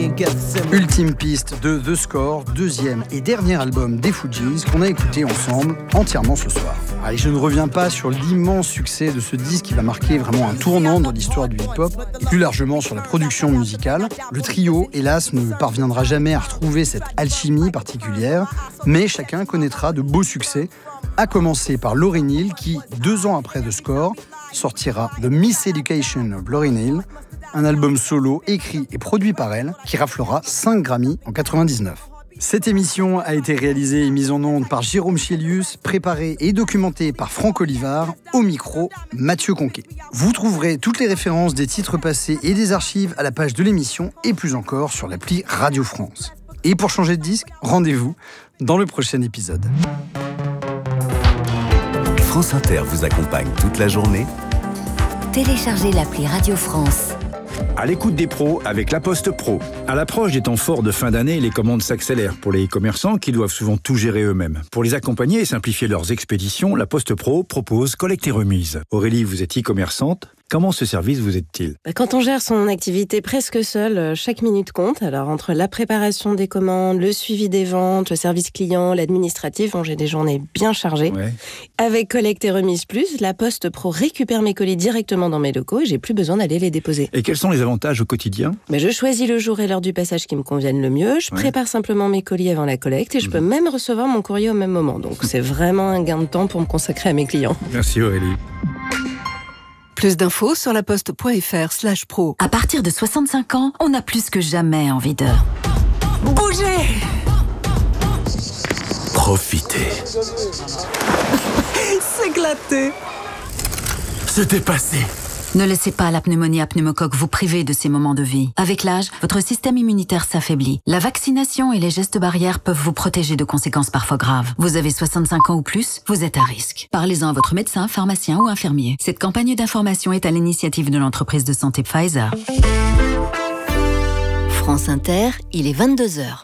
Ultime piste de The Score, deuxième et dernier album des Fugees qu'on a écouté ensemble entièrement ce soir. Allez, je ne reviens pas sur l'immense succès de ce disque qui va marquer vraiment un tournant dans l'histoire du hip-hop et plus largement sur la production musicale. Le trio, hélas, ne parviendra jamais à retrouver cette alchimie particulière, mais chacun connaîtra de beaux succès, à commencer par Lauryn Hill qui, 2 ans après The Score, sortira The Miseducation of Lauryn Hill, un album solo écrit et produit par elle qui raflera 5 Grammy en 99. Cette émission a été réalisée et mise en onde par Jérôme Chielius, préparée et documentée par Franck Olivard, au micro Mathieu Conquet. Vous trouverez toutes les références des titres passés et des archives à la page de l'émission et plus encore sur l'appli Radio France. Et pour changer de disque, rendez-vous dans le prochain épisode. France Inter vous accompagne toute la journée. Téléchargez l'appli Radio France. À l'écoute des pros avec La Poste Pro. À l'approche des temps forts de fin d'année, les commandes s'accélèrent pour les commerçants qui doivent souvent tout gérer eux-mêmes. Pour les accompagner et simplifier leurs expéditions, La Poste Pro propose collecte et remise. Aurélie, vous êtes e-commerçante. Comment ce service vous aide-t-il ? Quand on gère son activité presque seul, chaque minute compte. Alors entre la préparation des commandes, le suivi des ventes, le service client, l'administratif, j'ai des journées bien chargées. Ouais. Avec Collecte et Remise Plus, La Poste Pro récupère mes colis directement dans mes locaux et j'ai plus besoin d'aller les déposer. Et quels sont les avantages au quotidien ? Je choisis le jour et l'heure du passage qui me conviennent le mieux. Je prépare simplement mes colis avant la collecte et je peux même recevoir mon courrier au même moment. Donc c'est vraiment un gain de temps pour me consacrer à mes clients. Merci Aurélie. Plus d'infos sur laposte.fr/pro. À partir de 65 ans, on a plus que jamais envie de bouger. Profitez. S'éclater. Se dépasser. Ne laissez pas la pneumonie à pneumocoque vous priver de ces moments de vie. Avec l'âge, votre système immunitaire s'affaiblit. La vaccination et les gestes barrières peuvent vous protéger de conséquences parfois graves. Vous avez 65 ans ou plus, vous êtes à risque. Parlez-en à votre médecin, pharmacien ou infirmier. Cette campagne d'information est à l'initiative de l'entreprise de santé Pfizer. France Inter, il est 22h.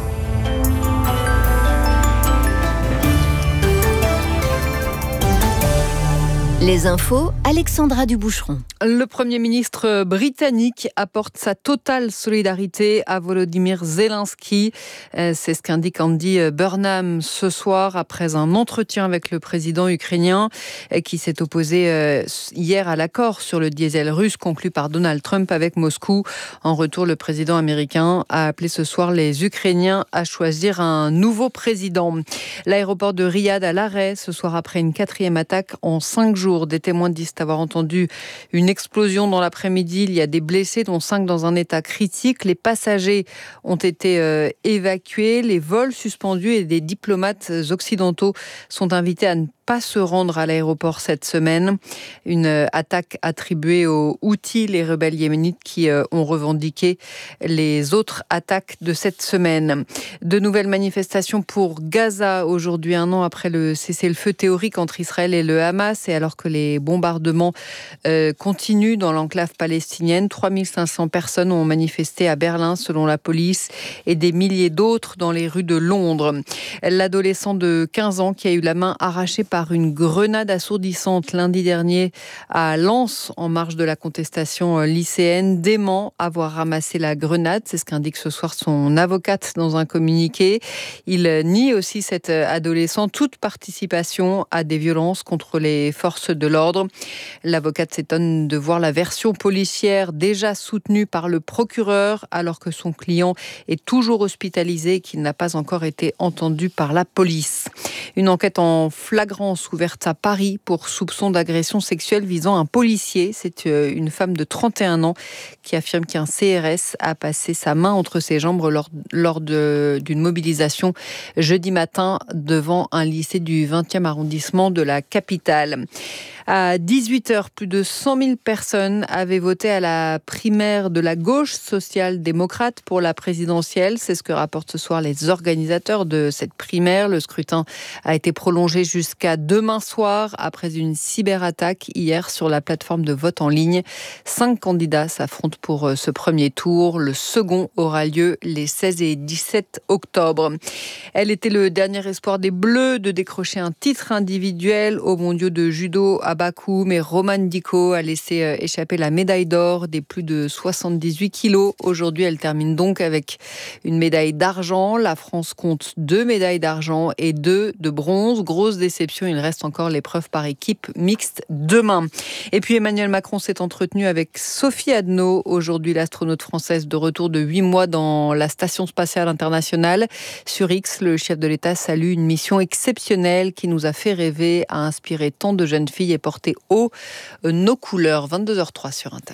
Les infos, Alexandra Duboucheron. Le Premier ministre britannique apporte sa totale solidarité à Volodymyr Zelensky. C'est ce qu'indique Andy Burnham ce soir après un entretien avec le président ukrainien qui s'est opposé hier à l'accord sur le diesel russe conclu par Donald Trump avec Moscou. En retour, le président américain a appelé ce soir les Ukrainiens à choisir un nouveau président. L'aéroport de Riyad à l'arrêt ce soir après une 4e attaque en 5 jours. Des témoins disent avoir entendu une explosion dans l'après-midi. Il y a des blessés, dont 5 dans un état critique. Les passagers ont été évacués, les vols suspendus et des diplomates occidentaux sont invités à ne pas se rendre à l'aéroport cette semaine. Une attaque attribuée aux Houthis, les rebelles yéménites qui ont revendiqué les autres attaques de cette semaine. De nouvelles manifestations pour Gaza aujourd'hui, 1 an après le cessez-le-feu théorique entre Israël et le Hamas et alors que les bombardements continuent dans l'enclave palestinienne. 3500 personnes ont manifesté à Berlin selon la police et des milliers d'autres dans les rues de Londres. L'adolescent de 15 ans qui a eu la main arrachée par une grenade assourdissante lundi dernier à Lens en marge de la contestation lycéenne dément avoir ramassé la grenade. C'est ce qu'indique ce soir son avocate dans un communiqué. Il nie aussi cet adolescent toute participation à des violences contre les forces de l'ordre. L'avocate s'étonne de voir la version policière déjà soutenue par le procureur alors que son client est toujours hospitalisé et qu'il n'a pas encore été entendu par la police. Une enquête en flagrance ouverte à Paris pour soupçon d'agression sexuelle visant un policier. C'est une femme de 31 ans qui affirme qu'un CRS a passé sa main entre ses jambes lors d'une mobilisation jeudi matin devant un lycée du 20e arrondissement de la capitale. À 18h, plus de 100 000 personnes avaient voté à la primaire de la gauche social-démocrate pour la présidentielle. C'est ce que rapportent ce soir les organisateurs de cette primaire. Le scrutin a été prolongé jusqu'à demain soir après une cyberattaque hier sur la plateforme de vote en ligne. 5 candidats s'affrontent pour ce premier tour. Le second aura lieu les 16 et 17 octobre. Elle était le dernier espoir des Bleus de décrocher un titre individuel aux mondiaux de judo à Bakou, mais Romane Dicko a laissé échapper la médaille d'or des plus de 78 kilos. Aujourd'hui, elle termine donc avec une médaille d'argent. La France compte 2 médailles d'argent et 2 de bronze. Grosse déception, il reste encore l'épreuve par équipe mixte demain. Et puis Emmanuel Macron s'est entretenu avec Sophie Adno. Aujourd'hui, l'astronaute française de retour de 8 mois dans la Station spatiale internationale. Sur X, le chef de l'État salue une mission exceptionnelle qui nous a fait rêver, a inspiré tant de jeunes filles et porté haut nos couleurs. 22h03 sur Inter.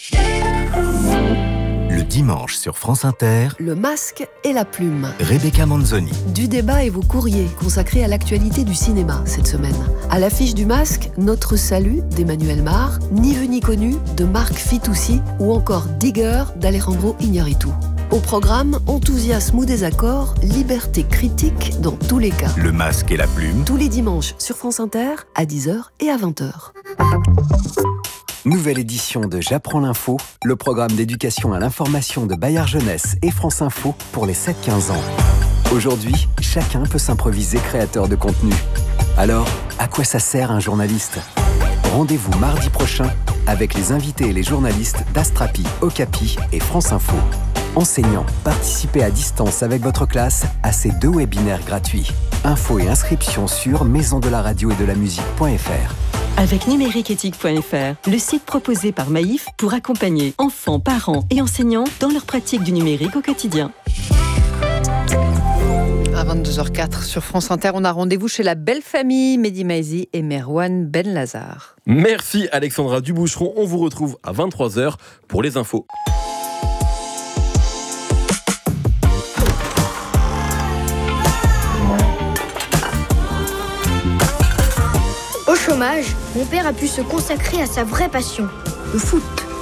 Le dimanche sur France Inter, Le masque et la plume. Rebecca Manzoni. Du débat et vos courriers consacrés à l'actualité du cinéma cette semaine. À l'affiche du masque, Notre salut d'Emmanuel Mar, Ni vu ni connu de Marc Fitoussi ou encore Digger d'Alejandro Iñárritu. Au programme, enthousiasme ou désaccord, liberté critique dans tous les cas. Le masque et la plume. Tous les dimanches sur France Inter à 10h et à 20h. Nouvelle édition de J'apprends l'info, le programme d'éducation à l'information de Bayard Jeunesse et France Info pour les 7-15 ans. Aujourd'hui, chacun peut s'improviser créateur de contenu. Alors, à quoi ça sert un journaliste ? Rendez-vous mardi prochain avec les invités et les journalistes d'Astrapi, Okapi et France Info. Enseignants, participez à distance avec votre classe à ces 2 webinaires gratuits. Infos et inscriptions sur maisondelaradio-et-de-la-musique.fr. Avec numériqueéthique.fr, le site proposé par Maïf pour accompagner enfants, parents et enseignants dans leur pratique du numérique au quotidien. À 22h04 sur France Inter, on a rendez-vous chez la belle famille Mehdi Maizi et Merwan Benlazar. Merci Alexandra Duboucheron, on vous retrouve à 23h pour les infos. Au chômage, mon père a pu se consacrer à sa vraie passion, le foot.